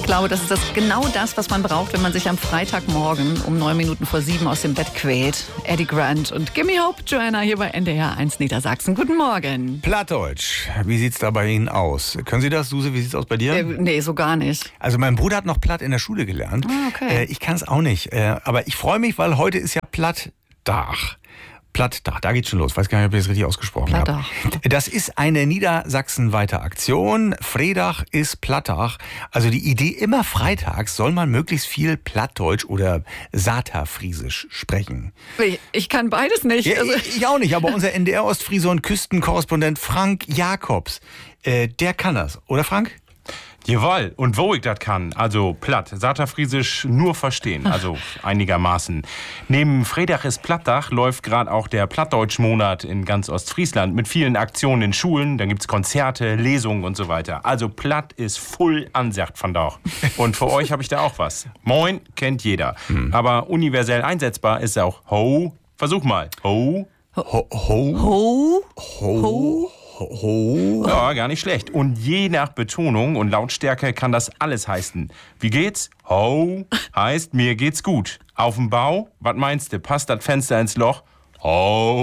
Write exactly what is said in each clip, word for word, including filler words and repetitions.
glaube, das ist das genau das, was man braucht, wenn man sich am Freitagmorgen um neun Minuten vor sieben aus dem Bett quält. Eddie Grant und Gimme Hope, Joanna hier bei N D R eins Niedersachsen. Guten Morgen. Plattdeutsch, wie sieht's da bei Ihnen aus? Können Sie das, Suse, wie sieht's aus bei dir? Äh, nee, so gar nicht. Also mein Bruder hat noch Platt in der Schule gelernt. Ah, okay. Äh, ich kann es auch nicht. Äh, aber ich freue mich, weil heute ist ja Plattdach. Plattdach, da geht's schon los. Weiß gar nicht, ob ich das richtig ausgesprochen habe. Plattdach. Das ist eine niedersachsenweite Aktion. Freitag ist Plattdach. Also die Idee, immer freitags soll man möglichst viel Plattdeutsch oder Saterfriesisch sprechen. Ich, ich kann beides nicht. Ja, Also, ich, ich auch nicht, aber unser N D R-Ostfriese und Küstenkorrespondent Frank Jakobs, äh, der kann das. Oder Frank? Jawohl, und wo ich das kann, also platt, Saterfriesisch nur verstehen, also einigermaßen. Neben Freitag ist Plattdach läuft gerade auch der Plattdeutschmonat in ganz Ostfriesland mit vielen Aktionen in Schulen, dann gibt's Konzerte, Lesungen und so weiter. Also platt ist voll ansagt von da. Und für euch habe ich da auch was. Moin kennt jeder, hm. aber universell einsetzbar ist auch Ho. Versuch mal. Ho. Ho. Ho. Ho. Ho. Ho. Ja, gar nicht schlecht. Und je nach Betonung und Lautstärke kann das alles heißen. Wie geht's? Ho heißt, mir geht's gut. Auf dem Bau? Was meinst du? Passt das Fenster ins Loch? Ho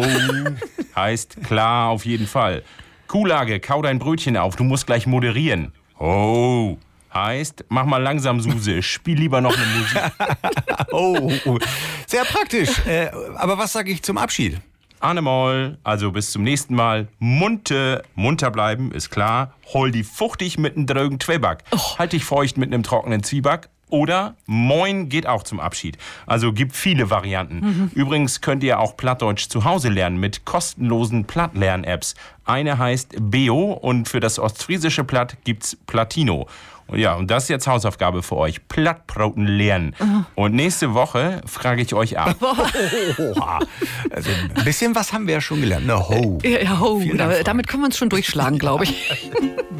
heißt klar, auf jeden Fall. Kuhlage, kau dein Brötchen auf, du musst gleich moderieren. Ho heißt, mach mal langsam, Suse, spiel lieber noch eine Musik. Oh, sehr praktisch. Äh, aber was sage ich zum Abschied? Annemol, also bis zum nächsten Mal. Munter, munter bleiben, ist klar. Hol die fuchtig mit einem drögen Zwieback. Oh. Halt dich feucht mit einem trockenen Zwieback. Oder Moin geht auch zum Abschied. Also gibt viele Varianten. Mhm. Übrigens könnt ihr auch Plattdeutsch zu Hause lernen mit kostenlosen Plattlern-Apps. Eine heißt Beo und für das ostfriesische Platt gibt's Platino. Ja, und das ist jetzt Hausaufgabe für euch. Plattbroten lernen. Mhm. Und nächste Woche frage ich euch ab. Also ein bisschen was haben wir ja schon gelernt. Ne, ho. Ja, ho. Damit können wir uns schon durchschlagen, glaube ich.